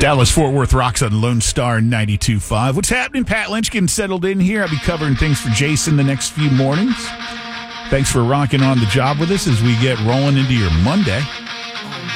Dallas-Fort Worth rocks on Lone Star 92.5. What's happening? Pat Lynch getting settled in here. I'll be covering things for Jason the next few mornings. Thanks for rocking on the job with us as we get rolling into your Monday.